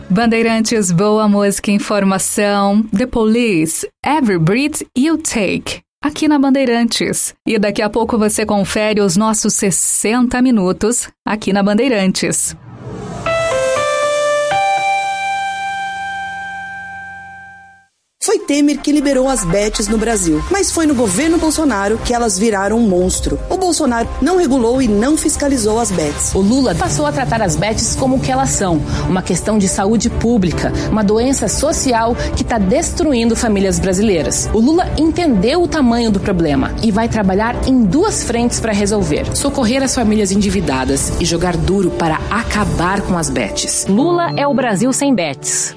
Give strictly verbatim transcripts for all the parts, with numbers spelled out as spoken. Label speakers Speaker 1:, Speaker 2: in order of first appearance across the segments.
Speaker 1: Bandeirantes, boa música e informação. The Police, Every Breath You Take. Aqui na Bandeirantes. E daqui a pouco você confere os nossos sessenta minutos aqui na Bandeirantes.
Speaker 2: Foi Temer que liberou as bets no Brasil, mas foi no governo Bolsonaro que elas viraram um monstro. O Bolsonaro não regulou e não fiscalizou as bets.
Speaker 3: O Lula passou a tratar as bets como o que elas são, uma questão de saúde pública, uma doença social que está destruindo famílias brasileiras. O Lula entendeu o tamanho do problema e vai trabalhar em duas frentes para resolver: socorrer as famílias endividadas e jogar duro para acabar com as bets. Lula é o Brasil sem bets.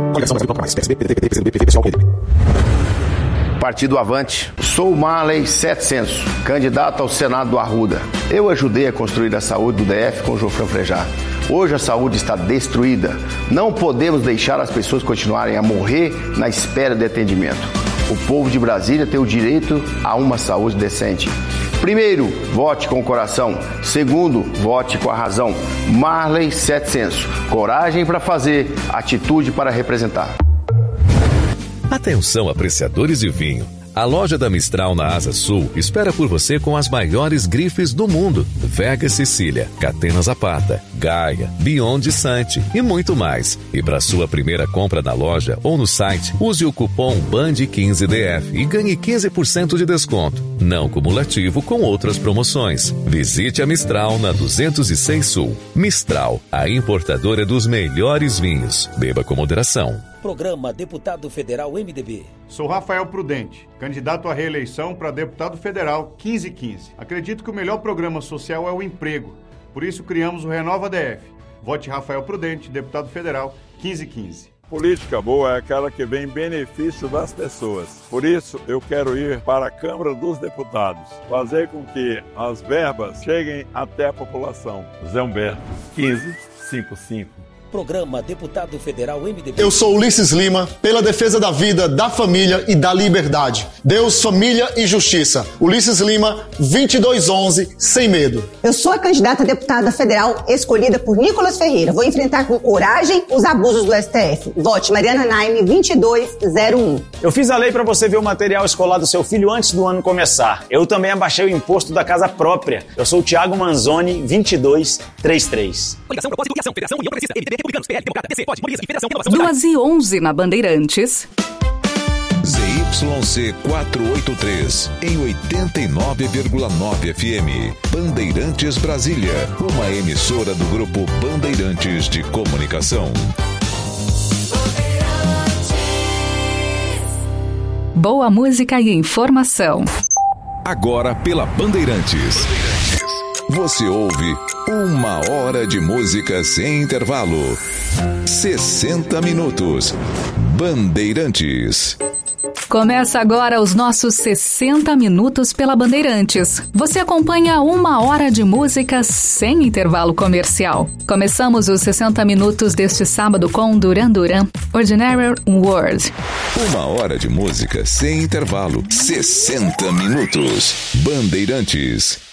Speaker 4: Partido Avante. Sou Marley setecentos, candidato ao Senado do Arruda. Eu ajudei a construir a saúde do D F com o Jofran Frejá. Hoje a saúde está destruída. Não podemos deixar as pessoas continuarem a morrer na espera de atendimento. O povo de Brasília tem o direito a uma saúde decente. Primeiro, vote com o coração. Segundo, vote com a razão. Marley setecentos. Coragem para fazer, atitude para representar.
Speaker 5: Atenção, apreciadores de vinho. A loja da Mistral na Asa Sul espera por você com as maiores grifes do mundo: Vega Sicília, Catena Zapata, Gaia, Beyond Sante e muito mais. E para sua primeira compra na loja ou no site, use o cupom B A N D quinze D F e ganhe quinze por cento de desconto, não cumulativo com outras promoções. Visite a Mistral na duzentos e seis Sul. Mistral, a importadora dos melhores vinhos. Beba com moderação.
Speaker 6: Programa Deputado Federal M D B.
Speaker 7: Sou Rafael Prudente, candidato à reeleição para deputado federal quinze quinze. Acredito que o melhor programa social é o emprego. Por isso criamos o Renova D F. Vote Rafael Prudente, deputado federal quinze quinze.
Speaker 8: Política boa é aquela que vem em benefício das pessoas. Por isso, eu quero ir para a Câmara dos Deputados, fazer com que as verbas cheguem até a população. Zé Humberto, quinze cinquenta e cinco.
Speaker 6: Programa Deputado Federal M D B.
Speaker 9: Eu sou Ulisses Lima, pela defesa da vida, da família e da liberdade. Deus, família e justiça. Ulisses Lima, vinte e dois onze, sem medo.
Speaker 10: Eu sou a candidata a deputada federal escolhida por Nicolas Ferreira. Vou enfrentar com coragem os abusos do S T F. Vote Mariana Naime, vinte e dois zero um.
Speaker 11: Eu fiz a lei para você ver o material escolar do seu filho antes do ano começar. Eu também abaixei o imposto da casa própria. Eu sou o Thiago Manzoni, vinte e dois trinta e três.
Speaker 6: Coligação, propósito e ação, Federação, União Progressista, M D B, Republicanos, P L, Democrata, D C, P O D, Mobiliza e Federação, Renovação.
Speaker 1: duas e onze na Bandeirantes.
Speaker 5: Z Y C quatrocentos e oitenta e três, em oitenta e nove vírgula nove F M. Bandeirantes Brasília, uma emissora do Grupo Bandeirantes de Comunicação.
Speaker 1: Boa música e informação.
Speaker 5: Agora pela Bandeirantes. Você ouve uma hora de música sem intervalo. sessenta minutos. Bandeirantes.
Speaker 1: Começa agora os nossos sessenta minutos pela Bandeirantes. Você acompanha uma hora de música sem intervalo comercial. Começamos os sessenta minutos deste sábado com Duran Duran, Ordinary World.
Speaker 5: Uma hora de música sem intervalo. sessenta minutos. Bandeirantes.